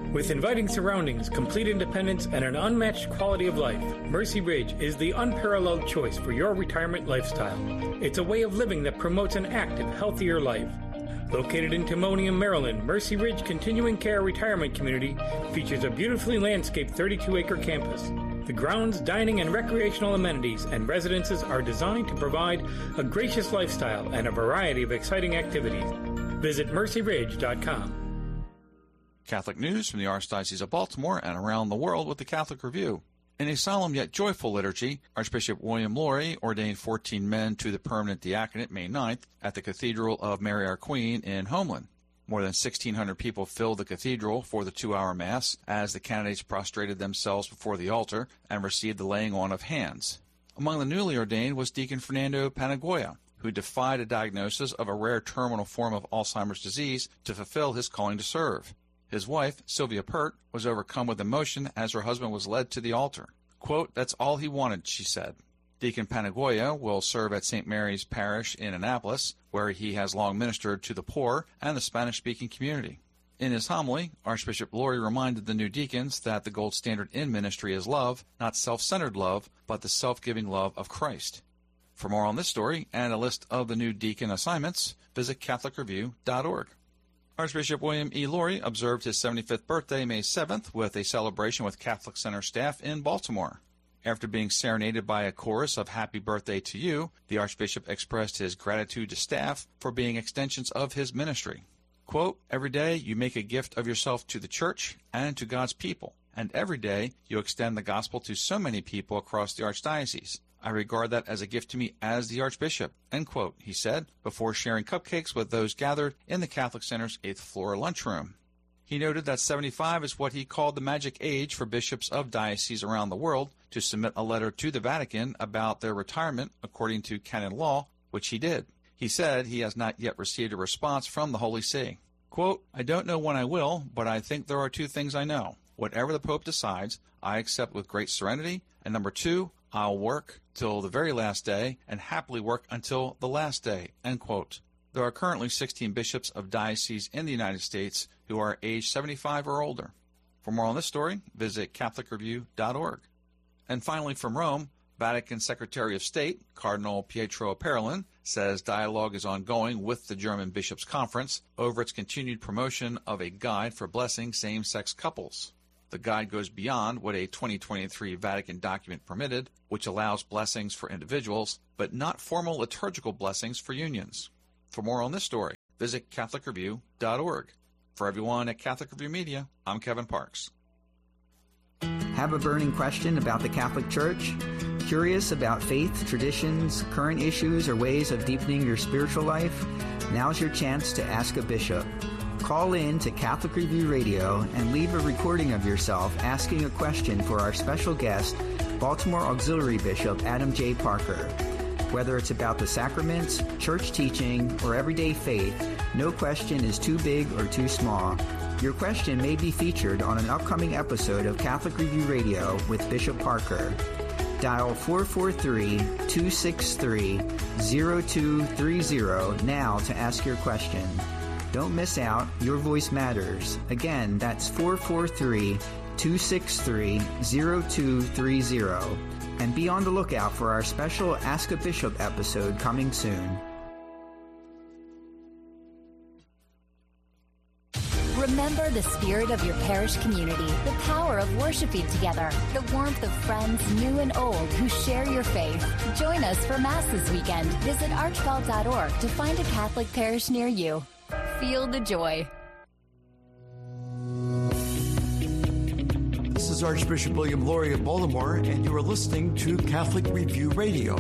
With inviting surroundings, complete independence, and an unmatched quality of life, Mercy Ridge is the unparalleled choice for your retirement lifestyle. It's a way of living that promotes an active, healthier life. Located in Timonium, Maryland, Mercy Ridge Continuing Care Retirement Community features a beautifully landscaped 32-acre campus. The grounds, dining, and recreational amenities and residences are designed to provide a gracious lifestyle and a variety of exciting activities. Visit mercyridge.com. Catholic news from the Archdiocese of Baltimore and around the world with the Catholic Review. In a solemn yet joyful liturgy, Archbishop William Lori ordained 14 men to the permanent diaconate May 9th at the Cathedral of Mary Our Queen in Homeland. More than 1,600 people filled the cathedral for the 2-hour Mass as the candidates prostrated themselves before the altar and received the laying on of hands. Among the newly ordained was Deacon Fernando Panagoya, who defied a diagnosis of a rare terminal form of Alzheimer's disease to fulfill his calling to serve. His wife, Sylvia Pert, was overcome with emotion as her husband was led to the altar. Quote, "That's all he wanted," she said. Deacon Panagoya will serve at St. Mary's Parish in Annapolis, where he has long ministered to the poor and the Spanish-speaking community. In his homily, Archbishop Lori reminded the new deacons that the gold standard in ministry is love, not self-centered love, but the self-giving love of Christ. For more on this story and a list of the new deacon assignments, visit CatholicReview.org. Archbishop William E. Lori observed his 75th birthday May 7th with a celebration with Catholic Center staff in Baltimore. After being serenaded by a chorus of Happy Birthday to You, the Archbishop expressed his gratitude to staff for being extensions of his ministry. Quote, "Every day you make a gift of yourself to the Church and to God's people, and every day you extend the gospel to so many people across the Archdiocese. I regard that as a gift to me as the Archbishop," end quote, he said, before sharing cupcakes with those gathered in the Catholic Center's 8th floor lunchroom. He noted that 75 is what he called the magic age for bishops of dioceses around the world to submit a letter to the Vatican about their retirement according to canon law, which he did. He said he has not yet received a response from the Holy See. Quote, "I don't know when I will, but I think there are two things I know. Whatever the Pope decides, I accept with great serenity, and number two, I'll work till the very last day and happily work until the last day," end quote. There are currently 16 bishops of dioceses in the United States who are age 75 or older. For more on this story, visit CatholicReview.org. And finally from Rome, Vatican Secretary of State, Cardinal Pietro Parolin, says dialogue is ongoing with the German Bishops' Conference over its continued promotion of a guide for blessing same-sex couples. The guide goes beyond what a 2023 Vatican document permitted, which allows blessings for individuals, but not formal liturgical blessings for unions. For more on this story, visit CatholicReview.org. For everyone at Catholic Review Media, I'm Kevin Parks. Have a burning question about the Catholic Church? Curious about faith, traditions, current issues, or ways of deepening your spiritual life? Now's your chance to ask a bishop. Call in to Catholic Review Radio and leave a recording of yourself asking a question for our special guest, Baltimore Auxiliary Bishop Adam J. Parker. Whether it's about the sacraments, church teaching, or everyday faith, no question is too big or too small. Your question may be featured on an upcoming episode of Catholic Review Radio with Bishop Parker. Dial 443-263-0230 now to ask your question. Don't miss out. Your voice matters. Again, that's 443-263-0230. And be on the lookout for our special Ask a Bishop episode coming soon. Remember the spirit of your parish community, the power of worshiping together, the warmth of friends new and old who share your faith. Join us for Mass this weekend. Visit archbell.org to find a Catholic parish near you. Feel the joy. This is Archbishop William Lori of Baltimore, and you are listening to Catholic Review Radio.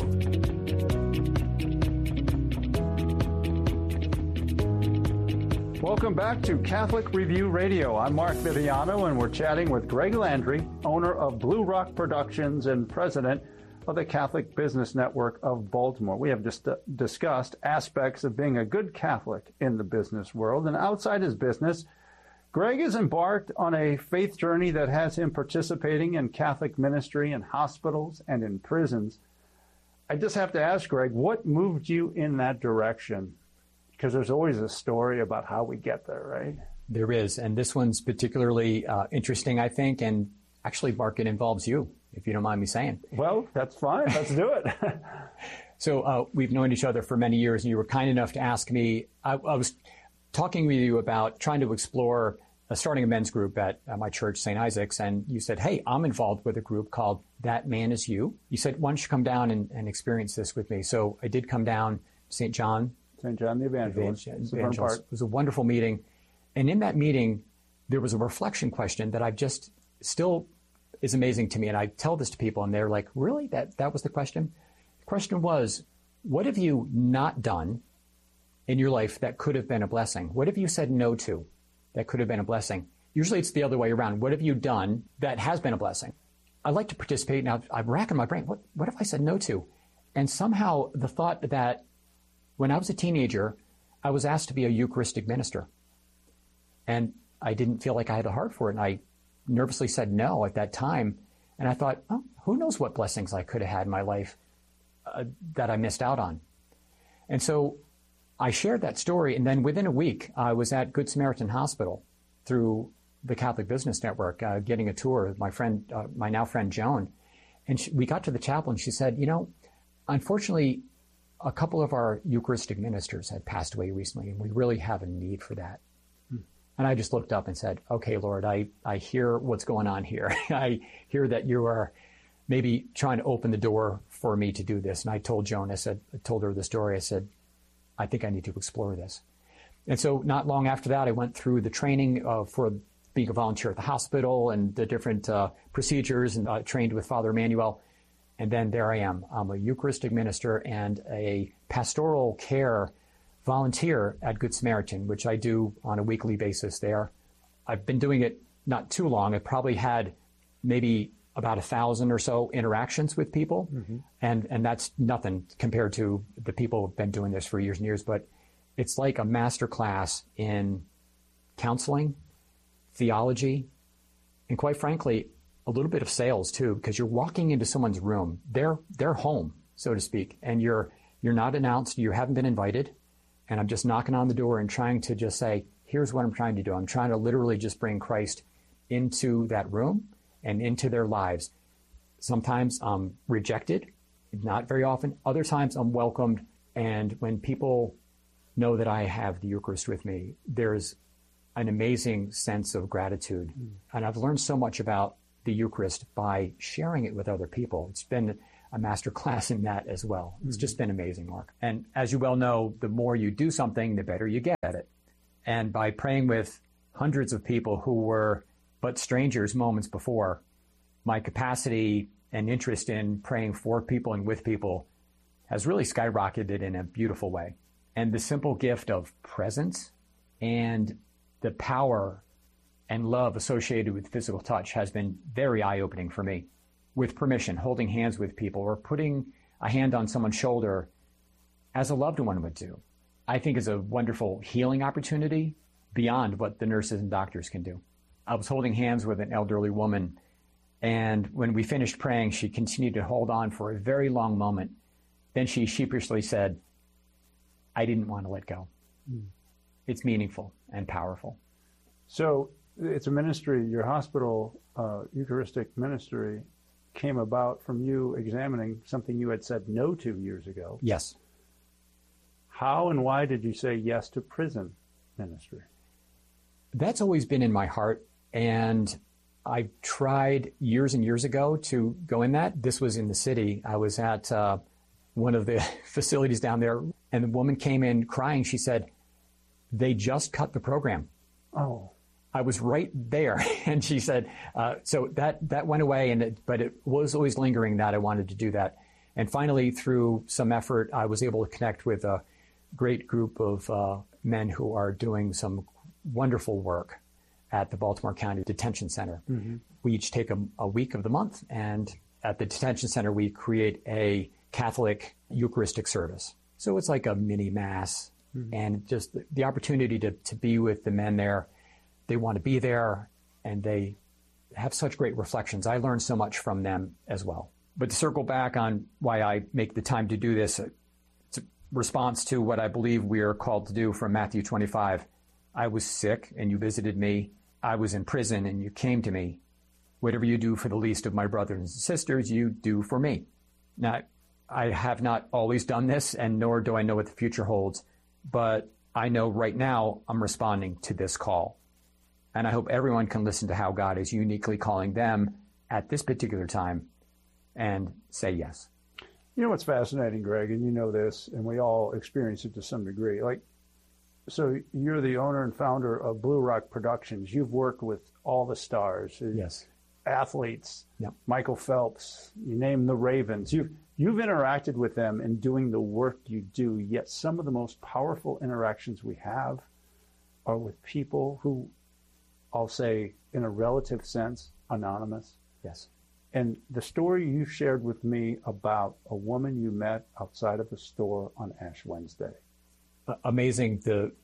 Welcome back to Catholic Review Radio. I'm Mark Viviano, and we're chatting with Greg Landry, owner of Blue Rock Productions and president of the Catholic Business Network of Baltimore. We have just discussed aspects of being a good Catholic in the business world, and outside his business, Greg has embarked on a faith journey that has him participating in Catholic ministry in hospitals and in prisons. I just have to ask, Greg, what moved you in that direction? Because there's always a story about how we get there, right? There is, and this one's particularly interesting, I think, and actually, Mark, it involves you, if you don't mind me saying. Well, that's fine. Let's do it. So we've known each other for many years, and you were kind enough to ask me. I was talking with you about trying to explore starting a men's group at my church, St. Isaac's, and you said, hey, I'm involved with a group called That Man Is You. You said, why don't you come down and experience this with me? So I did come down, St. John the Evangelist. It was a wonderful meeting. And in that meeting, there was a reflection question that I've just still is amazing to me. And I tell this to people, and they're like, really? That was the question? The question was, what have you not done in your life that could have been a blessing? What have you said no to that could have been a blessing? Usually it's the other way around. What have you done that has been a blessing? I like to participate. Now I'm racking my brain. What have I said no to? And somehow the thought that when I was a teenager, I was asked to be a Eucharistic minister. And I didn't feel like I had a heart for it. And I nervously said no at that time. And I thought, oh, who knows what blessings I could have had in my life that I missed out on. And so I shared that story. And then within a week, I was at Good Samaritan Hospital through the Catholic Business Network, getting a tour with my friend, my now friend Joan. And we got to the chapel and she said, unfortunately, a couple of our Eucharistic ministers had passed away recently, and we really have a need for that. And I just looked up and said, okay, Lord, I hear what's going on here. I hear that you are maybe trying to open the door for me to do this. And I told Joan, I told her the story. I said, I think I need to explore this. And so not long after that, I went through the training for being a volunteer at the hospital and the different procedures, and trained with Father Emmanuel. And then there I am. I'm a Eucharistic minister and a pastoral care volunteer at Good Samaritan, which I do on a weekly basis there. I've been doing it not too long. I've probably had maybe about 1,000 or so interactions with people. Mm-hmm. And that's nothing compared to the people who've been doing this for years and years. But it's like a master class in counseling, theology, and quite frankly, a little bit of sales too, because you're walking into someone's room, their home, so to speak, and you're not announced, you haven't been invited. And I'm just knocking on the door and trying to just say, here's what I'm trying to do. I'm trying to literally just bring Christ into that room and into their lives. Sometimes I'm rejected, not very often. Other times I'm welcomed. And when people know that I have the Eucharist with me, there's an amazing sense of gratitude. And I've learned so much about the Eucharist by sharing it with other people. It's been a master class in that as well. It's just been amazing, Mark. And as you well know, the more you do something, the better you get at it. And by praying with hundreds of people who were but strangers moments before, my capacity and interest in praying for people and with people has really skyrocketed in a beautiful way. And the simple gift of presence and the power and love associated with physical touch has been very eye-opening for me. With permission, holding hands with people or putting a hand on someone's shoulder as a loved one would do, I think is a wonderful healing opportunity beyond what the nurses and doctors can do. I was holding hands with an elderly woman, and when we finished praying, she continued to hold on for a very long moment. Then she sheepishly said, I didn't want to let go. It's meaningful and powerful. So it's a ministry, your hospital Eucharistic ministry came about from you examining something you had said no to years ago. Yes. How and why did you say yes to prison ministry? That's always been in my heart, and I tried years and years ago to go in that. This was in the city. I was at one of the facilities down there, and the woman came in crying. She said, they just cut the program. Oh. I was right there. And she said, so that went away, but it was always lingering that I wanted to do that. And finally, through some effort, I was able to connect with a great group of men who are doing some wonderful work at the Baltimore County Detention Center. Mm-hmm. We each take a week of the month, and at the detention center, we create a Catholic Eucharistic service. So it's like a mini mass, and just the opportunity to be with the men there. They want to be there, and they have such great reflections. I learned so much from them as well. But to circle back on why I make the time to do this, it's a response to what I believe we are called to do from Matthew 25. I was sick and you visited me. I was in prison and you came to me. Whatever you do for the least of my brothers and sisters, you do for me. Now, I have not always done this, and nor do I know what the future holds, but I know right now I'm responding to this call. And I hope everyone can listen to how God is uniquely calling them at this particular time and say yes. You know what's fascinating, Greg, and you know this, and we all experience it to some degree. So you're the owner and founder of Blue Rock Productions. You've worked with all the stars. Yes. Athletes. Yep. Michael Phelps. You name the Ravens. You've interacted with them in doing the work you do, yet some of the most powerful interactions we have are with people who, I'll say, in a relative sense, anonymous. Yes. And the story you shared with me about a woman you met outside of the store on Ash Wednesday. Amazing,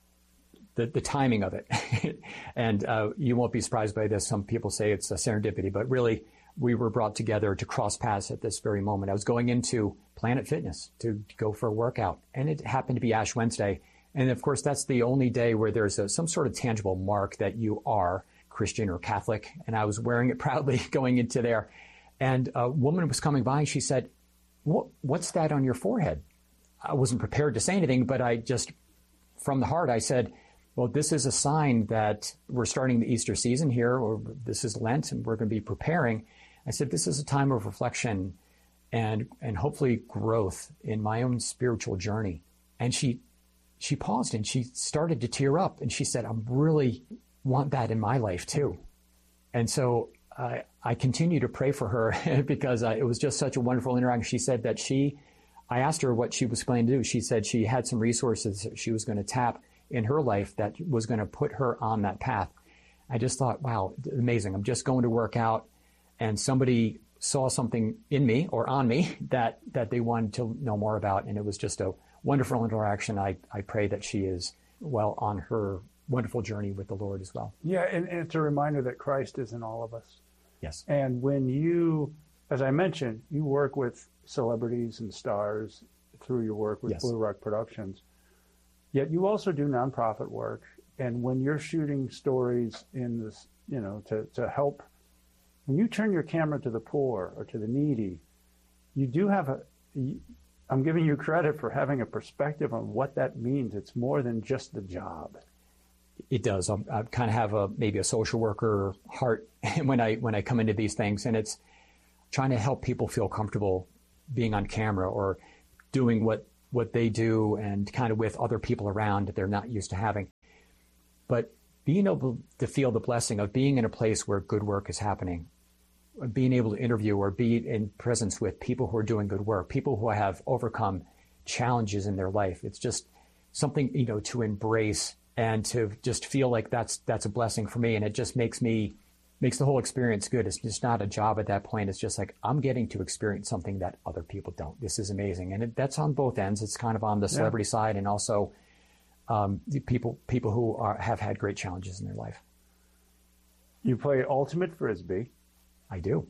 the timing of it. And you won't be surprised by this. Some people say it's a serendipity, but really we were brought together to cross paths at this very moment. I was going into Planet Fitness to go for a workout, and it happened to be Ash Wednesday. And of course, that's the only day where there's some sort of tangible mark that you are Christian or Catholic. And I was wearing it proudly going into there. And a woman was coming by and she said, "What's that on your forehead?" I wasn't prepared to say anything, but I just, from the heart, I said, well, this is a sign that we're starting the Easter season here, or this is Lent, and we're going to be preparing. I said, this is a time of reflection and hopefully growth in my own spiritual journey. And she paused and she started to tear up, and she said, I really want that in my life too. And so I continue to pray for her because it was just such a wonderful interaction. She said that I asked her what she was planning to do. She said she had some resources she was going to tap in her life that was going to put her on that path. I just thought, wow, amazing. I'm just going to work out, and somebody saw something in me or on me that they wanted to know more about. And it was just a wonderful interaction. I pray that she is well on her wonderful journey with the Lord as well. Yeah, and it's a reminder that Christ is in all of us. Yes. And when you, as I mentioned, you work with celebrities and stars through your work with Blue Rock Productions, yet you also do nonprofit work. And when you're shooting stories in this, to help, when you turn your camera to the poor or to the needy, you do have I'm giving you credit for having a perspective on what that means. It's more than just the job. It does. I kind of have maybe a social worker heart when I come into these things, and it's trying to help people feel comfortable being on camera or doing what they do and kind of with other people around that they're not used to having. But being able to feel the blessing of being in a place where good work is happening, being able to interview or be in presence with people who are doing good work, people who have overcome challenges in their life. It's just something, to embrace and to just feel like that's a blessing for me. And it just makes the whole experience good. It's just not a job at that point. It's just like, I'm getting to experience something that other people don't. This is amazing. And that's on both ends. It's kind of on the celebrity side and also people who have had great challenges in their life. You play ultimate Frisbee. I do.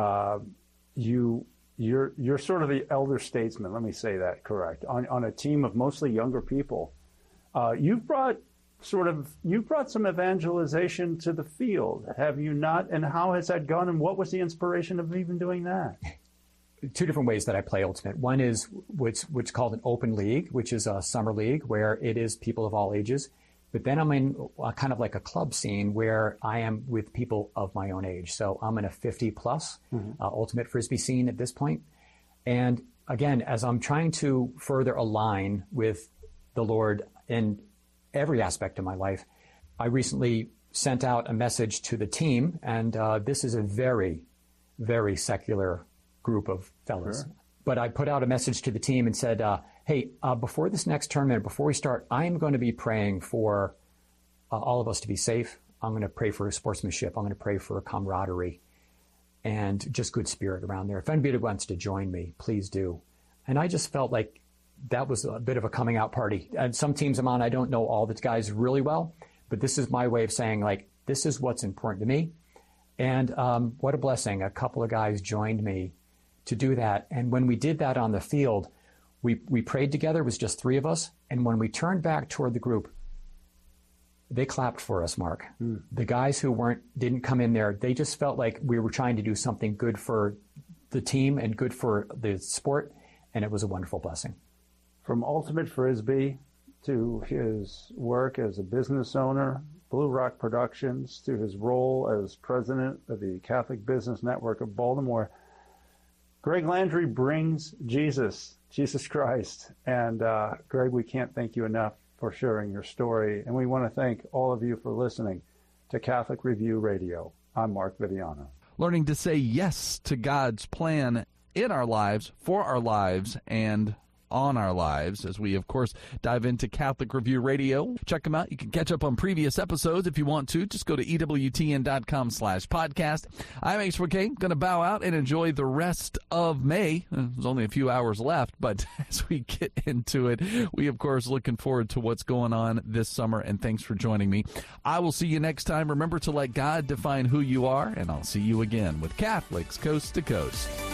You're sort of the elder statesman, let me say that correct, on a team of mostly younger people. You've brought some evangelization to the field, have you not? And how has that gone? And what was the inspiration of even doing that? Two different ways that I play Ultimate. One is what's called an open league, which is a summer league where it is people of all ages. But then I'm in kind of like a club scene where I am with people of my own age. So I'm in a 50-plus Ultimate Frisbee scene at this point. And again, as I'm trying to further align with the Lord in every aspect of my life, I recently sent out a message to the team, and this is a very, very secular group of fellas. Sure. But I put out a message to the team and said, hey, before this next tournament, before we start, I'm going to be praying for all of us to be safe. I'm going to pray for sportsmanship. I'm going to pray for camaraderie and just good spirit around there. If anybody wants to join me, please do. And I just felt like that was a bit of a coming out party. And some teams I'm on, I don't know all the guys really well, but this is my way of saying, like, this is what's important to me. And what a blessing. A couple of guys joined me to do that. And when we did that on the field, we prayed together. It was just three of us. And when we turned back toward the group, they clapped for us, Mark. The guys who didn't come in there, they just felt like we were trying to do something good for the team and good for the sport, and it was a wonderful blessing. From Ultimate Frisbee to his work as a business owner, Blue Rock Productions, to his role as president of the Catholic Business Network of Baltimore, Greg Landry brings Jesus Christ. And Greg, we can't thank you enough for sharing your story. And we want to thank all of you for listening to Catholic Review Radio. I'm Mark Viviano. Learning to say yes to God's plan in our lives, for our lives, and on our lives, as we, of course, dive into Catholic Review Radio. Check them out. You can catch up on previous episodes if you want to. Just go to EWTN.com/podcast. I'm HBK, going to bow out and enjoy the rest of May. There's only a few hours left, but as we get into it, we, of course, looking forward to what's going on this summer, and thanks for joining me. I will see you next time. Remember to let God define who you are, and I'll see you again with Catholics Coast to Coast.